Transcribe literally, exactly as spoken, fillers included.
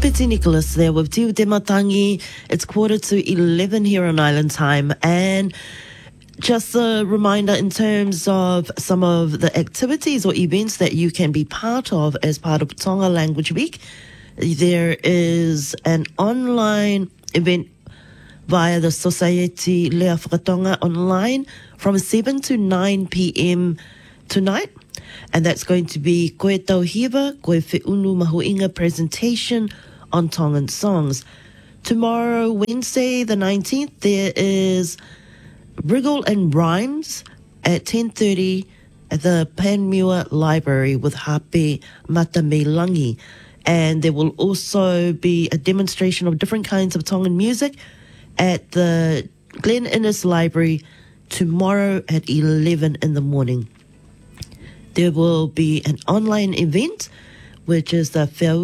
Piti Nicholas there with Tiu Te Matangi. It's quarter to eleven here on Island Time. And just a reminder in terms of some of the activities or events that you can be part of as part of Tonga Language Week. There is an online event via the Society Lea Whakatonga online from seven to nine p.m. tonight. And that's going to be Koe Tauhiwa, Koe Whiunu Mahuinga presentation on Tongan songs. Tomorrow, Wednesday the nineteenth, there is Wriggle and Rhymes at ten thirty at the Panmure Library with Hape Matamelangi. And there will also be a demonstration of different kinds of Tongan music at the Glen Innes Library tomorrow at eleven in the morning. There will be an online event, which is the